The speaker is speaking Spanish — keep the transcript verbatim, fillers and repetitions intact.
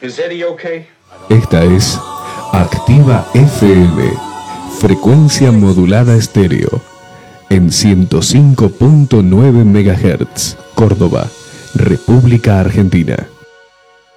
Esta es Activa F M, frecuencia modulada estéreo, en ciento cinco punto nueve megahertz, Córdoba, República Argentina.